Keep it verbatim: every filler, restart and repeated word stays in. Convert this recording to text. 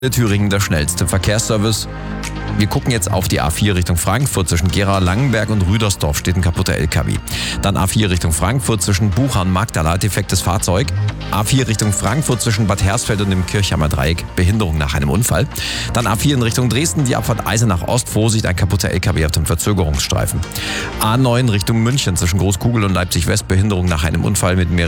Thüringen der schnellste Verkehrsservice. Wir gucken jetzt auf die A vier Richtung Frankfurt. Zwischen Gera-Langenberg und Rüdersdorf steht ein kaputter L K W. Dann A vier Richtung Frankfurt zwischen Buchern-Magdala, defektes Fahrzeug. A vier Richtung Frankfurt zwischen Bad Hersfeld und dem Kirchheimer Dreieck, Behinderung nach einem Unfall. Dann A vier in Richtung Dresden, die Abfahrt Eisenach Ost, Vorsicht, ein kaputter L K W auf dem Verzögerungsstreifen. A neun Richtung München zwischen Großkugel und Leipzig West, Behinderung nach einem Unfall mit mehr